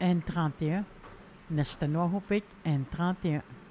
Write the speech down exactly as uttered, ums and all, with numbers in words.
N trente et un, nesta no arrupit N trente et un.